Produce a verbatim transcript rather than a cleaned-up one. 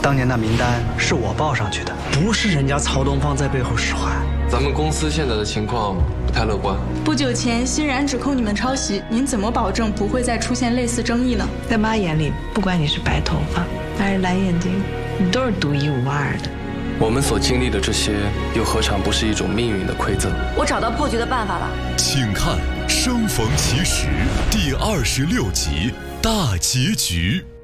当年那名单是我报上去的，不是人家曹东方在背后使坏。 咱们公司现在的情况不太乐观。 不久前，欣然指控你们抄袭，您怎么保证不会再出现类似争议呢？ 在妈眼里，不管你是白头发还是蓝眼睛，你都是独一无二的。 我们所经历的这些，又何尝不是一种命运的馈赠？ 我找到破局的办法了。 请看《生逢其时》第二十六集大结局。